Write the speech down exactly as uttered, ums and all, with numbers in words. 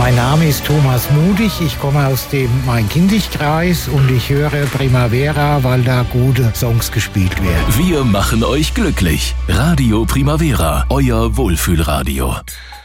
Mein Name ist Thomas Mudig, ich komme aus dem Main-Kinzig-Kreis und ich höre Primavera, weil da gute Songs gespielt werden. Wir machen euch glücklich. Radio Primavera, euer Wohlfühlradio.